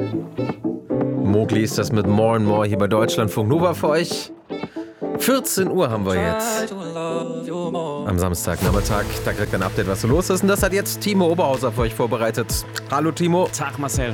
Mowgli ist das mit More and More hier bei Deutschlandfunk Nova für euch. 14 Uhr haben wir jetzt. Am Samstagnachmittag, da kriegt ein Update, was so los ist. Und das hat jetzt Timo Oberhauser für euch vorbereitet. Hallo Timo. Tag Marcel.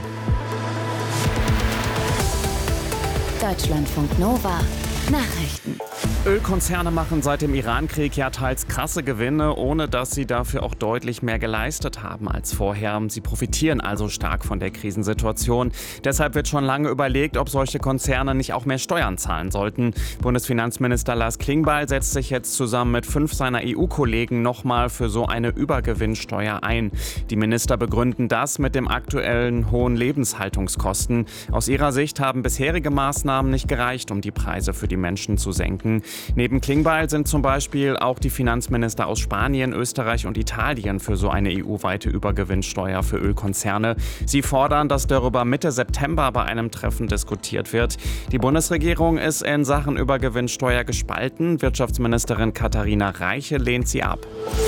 Deutschlandfunk Nova Nachrichten. Ölkonzerne machen seit dem Irankrieg ja teils krasse Gewinne, ohne dass sie dafür auch deutlich mehr geleistet haben als vorher. Sie profitieren also stark von der Krisensituation. Deshalb wird schon lange überlegt, ob solche Konzerne nicht auch mehr Steuern zahlen sollten. Bundesfinanzminister Lars Klingbeil setzt sich jetzt zusammen mit 5 seiner EU-Kollegen nochmal für so eine Übergewinnsteuer ein. Die Minister begründen das mit den aktuellen hohen Lebenshaltungskosten. Aus ihrer Sicht haben bisherige Maßnahmen nicht gereicht, um die Preise für die Menschen zu senken. Neben Klingbeil sind zum Beispiel auch die Finanzminister aus Spanien, Österreich und Italien für so eine EU-weite Übergewinnsteuer für Ölkonzerne. Sie fordern, dass darüber Mitte September bei einem Treffen diskutiert wird. Die Bundesregierung ist in Sachen Übergewinnsteuer gespalten. Wirtschaftsministerin Katharina Reiche lehnt sie ab.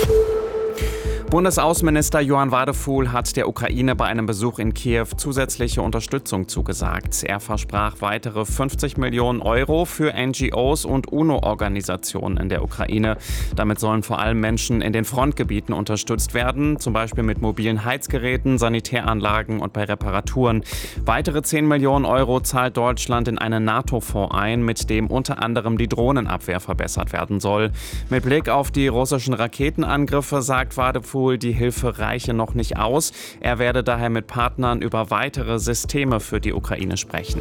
Bundesaußenminister Johann Wadephul hat der Ukraine bei einem Besuch in Kiew zusätzliche Unterstützung zugesagt. Er versprach weitere 50 Millionen Euro für NGOs und UNO-Organisationen in der Ukraine. Damit sollen vor allem Menschen in den Frontgebieten unterstützt werden, zum Beispiel mit mobilen Heizgeräten, Sanitäranlagen und bei Reparaturen. Weitere 10 Millionen Euro zahlt Deutschland in einen NATO-Fonds ein, mit dem unter anderem die Drohnenabwehr verbessert werden soll. Mit Blick auf die russischen Raketenangriffe sagt Wadephul, die Hilfe reiche noch nicht aus. Er werde daher mit Partnern über weitere Systeme für die Ukraine sprechen.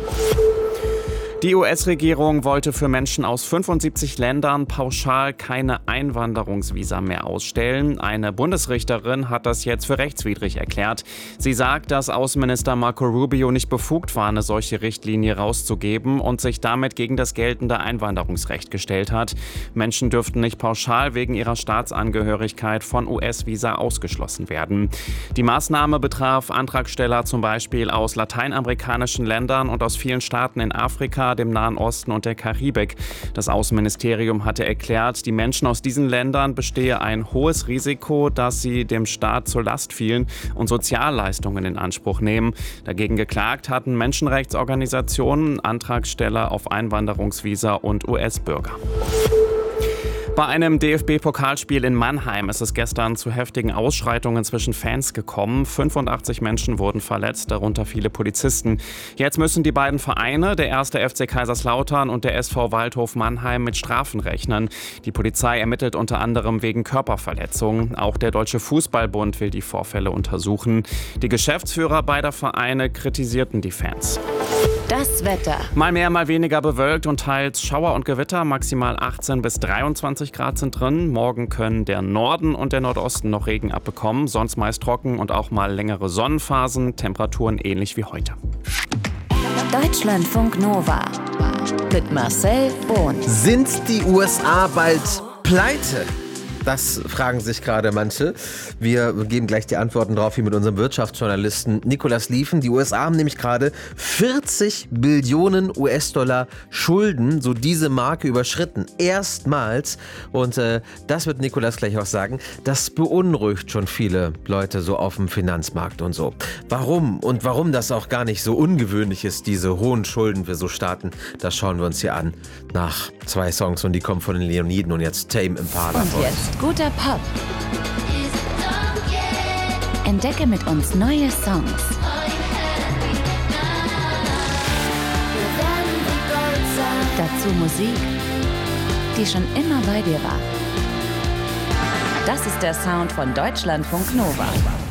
Die US-Regierung wollte für Menschen aus 75 Ländern pauschal keine Einwanderungsvisa mehr ausstellen. Eine Bundesrichterin hat das jetzt für rechtswidrig erklärt. Sie sagt, dass Außenminister Marco Rubio nicht befugt war, eine solche Richtlinie rauszugeben und sich damit gegen das geltende Einwanderungsrecht gestellt hat. Menschen dürften nicht pauschal wegen ihrer Staatsangehörigkeit von US-Visa ausgeschlossen werden. Die Maßnahme betraf Antragsteller zum Beispiel aus lateinamerikanischen Ländern und aus vielen Staaten in Afrika, dem Nahen Osten und der Karibik. Das Außenministerium hatte erklärt, die Menschen aus diesen Ländern bestehe ein hohes Risiko, dass sie dem Staat zur Last fielen und Sozialleistungen in Anspruch nehmen. Dagegen geklagt hatten Menschenrechtsorganisationen, Antragsteller auf Einwanderungsvisa und US-Bürger. Bei einem DFB-Pokalspiel in Mannheim ist es gestern zu heftigen Ausschreitungen zwischen Fans gekommen. 85 Menschen wurden verletzt, darunter viele Polizisten. Jetzt müssen die beiden Vereine, der 1. FC Kaiserslautern und der SV Waldhof Mannheim, mit Strafen rechnen. Die Polizei ermittelt unter anderem wegen Körperverletzungen. Auch der Deutsche Fußballbund will die Vorfälle untersuchen. Die Geschäftsführer beider Vereine kritisierten die Fans. Das Wetter. Mal mehr, mal weniger bewölkt und teils Schauer und Gewitter. Maximal 18 bis 23 Grad sind drin. Morgen können der Norden und der Nordosten noch Regen abbekommen. Sonst meist trocken und auch mal längere Sonnenphasen. Temperaturen ähnlich wie heute. Deutschlandfunk Nova mit Marcel Bohn. Sind die USA bald pleite? Das fragen sich gerade manche. Wir geben gleich die Antworten drauf hier mit unserem Wirtschaftsjournalisten Nicolas Lieven. Die USA haben nämlich gerade 40 Billionen US-Dollar Schulden, so diese Marke überschritten. Erstmals. Und das wird Nicolas gleich auch sagen. Das beunruhigt schon viele Leute so auf dem Finanzmarkt und so. Warum? Und warum das auch gar nicht so ungewöhnlich ist, diese hohen Schulden für so Staaten, das schauen wir uns hier an. Nach 2 Songs und die kommen von den Leoniden und jetzt Tame Impala. Und jetzt guter Pop. Entdecke mit uns neue Songs. Dazu Musik, die schon immer bei dir war. Das ist der Sound von Deutschlandfunk Nova.